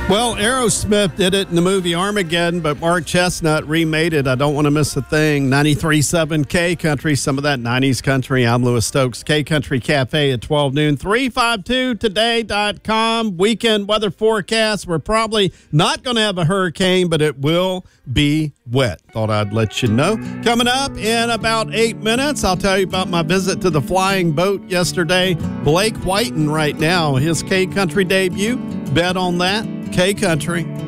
Well, Aerosmith did it in the movie Armageddon, but Mark Chestnut remade it. I don't want to miss a thing. 93.7 K Country, some of that 90s country. I'm Louis Stokes, K Country Cafe at 12 noon. 352today.com. Weekend weather forecast. We're probably not going to have a hurricane, but it will be wet. Thought I'd let you know. Coming up in about 8 minutes, I'll tell you about my visit to the Flying Boat yesterday. Blake Whiten right now, his K Country debut. Bet on that. K Country.